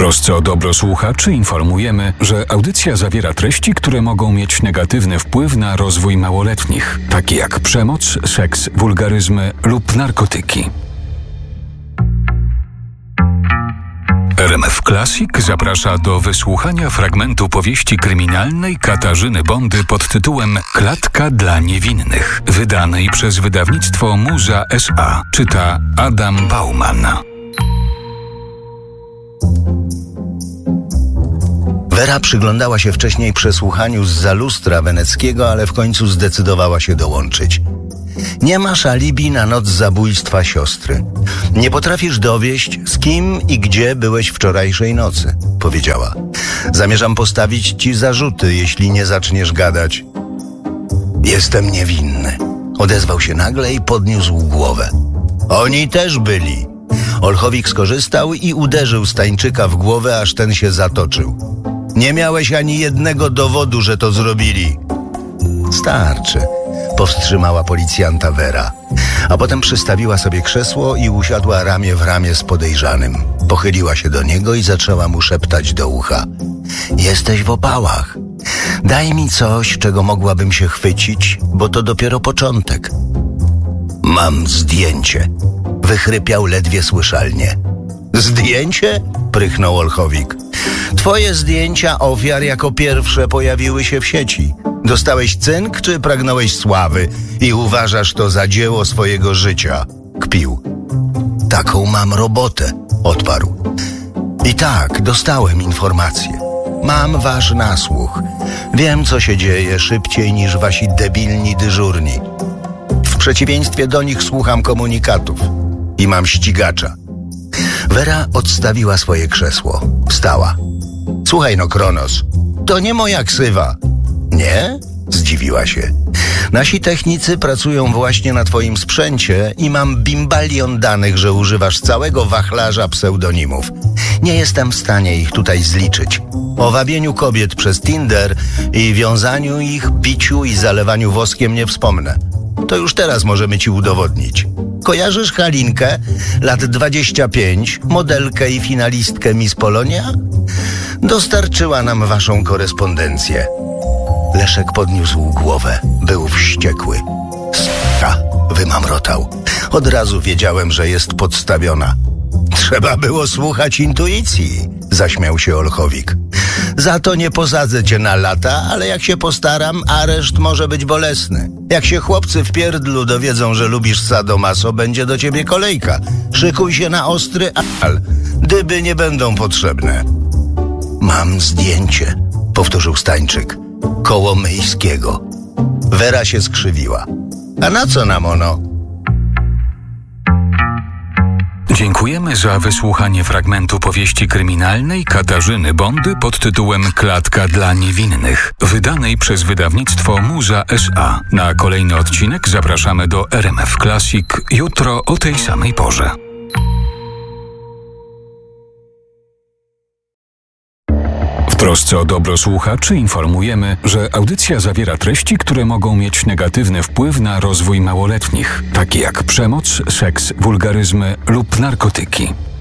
trosce o dobro słuchaczy informujemy, że audycja zawiera treści, które mogą mieć negatywny wpływ na rozwój małoletnich, takie jak przemoc, seks, wulgaryzmy lub narkotyki. RMF Classic zaprasza do wysłuchania fragmentu powieści kryminalnej Katarzyny Bondy pod tytułem Klatka dla niewinnych, wydanej przez wydawnictwo Muza S.A. Czyta Adam Bauman. Wera przyglądała się wcześniej przesłuchaniu zza lustra weneckiego, ale w końcu zdecydowała się dołączyć. Nie masz alibi na noc zabójstwa siostry. Nie potrafisz dowieść, z kim i gdzie byłeś wczorajszej nocy, powiedziała. Zamierzam postawić ci zarzuty, jeśli nie zaczniesz gadać. Jestem niewinny, odezwał się nagle i podniósł głowę. Oni też byli. Olchowik skorzystał i uderzył Stańczyka w głowę, aż ten się zatoczył. Nie miałeś ani jednego dowodu, że to zrobili. Starczy, powstrzymała policjanta Wera, a potem przystawiła sobie krzesło i usiadła ramię w ramię z podejrzanym. Pochyliła się do niego i zaczęła mu szeptać do ucha. Jesteś w opałach. Daj mi coś, czego mogłabym się chwycić, bo to dopiero początek. Mam zdjęcie, wychrypiał ledwie słyszalnie. Zdjęcie? Prychnął Olchowik. Twoje zdjęcia ofiar jako pierwsze pojawiły się w sieci. Dostałeś cynk, czy pragnąłeś sławy i uważasz to za dzieło swojego życia? Kpił. Taką mam robotę, odparł. I tak, dostałem informację. Mam wasz nasłuch. Wiem, co się dzieje szybciej niż wasi debilni dyżurni. W przeciwieństwie do nich słucham komunikatów i mam ścigacza. Wera odstawiła swoje krzesło. Wstała. Słuchaj no, Kronos, to nie moja ksywa. Nie? Zdziwiła się. Nasi technicy pracują właśnie na twoim sprzęcie i mam bimbalion danych, że używasz całego wachlarza pseudonimów. Nie jestem w stanie ich tutaj zliczyć. O wabieniu kobiet przez Tinder i wiązaniu ich, biciu i zalewaniu woskiem nie wspomnę. To już teraz możemy ci udowodnić. Kojarzysz Halinkę, lat 25, modelkę i finalistkę Miss Polonia? Dostarczyła nam waszą korespondencję. Leszek podniósł głowę. Był wściekły. S***a, wymamrotał. Od razu wiedziałem, że jest podstawiona. Trzeba było słuchać intuicji, zaśmiał się Olchowik. Za to nie posadzę cię na lata, ale jak się postaram, areszt może być bolesny. Jak się chłopcy w pierdlu dowiedzą, że lubisz sadomaso, będzie do ciebie kolejka. Szykuj się na ostry al. Dyby nie będą potrzebne. Mam zdjęcie, powtórzył Stańczyk. Kołomyjskiego. Wera się skrzywiła. A na co nam ono? Dziękujemy za wysłuchanie fragmentu powieści kryminalnej Katarzyny Bondy pod tytułem Klatka dla niewinnych, wydanej przez wydawnictwo Muza S.A. Na kolejny odcinek zapraszamy do RMF Classic jutro o tej samej porze. W trosce o dobro słuchaczy informujemy, że audycja zawiera treści, które mogą mieć negatywny wpływ na rozwój małoletnich, takie jak przemoc, seks, wulgaryzmy lub narkotyki.